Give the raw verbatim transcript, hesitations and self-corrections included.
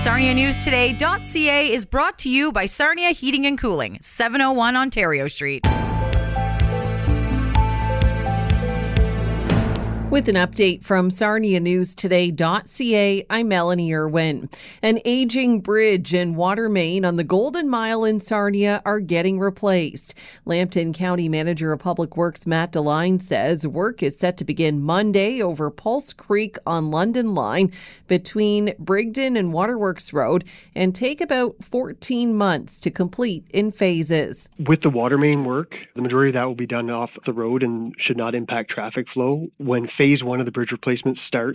Sarnia News Today dot C A is brought to you by Sarnia Heating and Cooling, seven oh one Ontario Street. With an update from Sarnia News Today dot C A, I'm Melanie Irwin. An aging bridge and water main on the Golden Mile in Sarnia are getting replaced. Lambton County Manager of Public Works Matt Deline says work is set to begin Monday over Pulse Creek on London Line between Brigden and Waterworks Road and take about fourteen months to complete in phases. With the water main work, the majority of that will be done off the road and should not impact traffic flow. When phase one of the bridge replacement starts,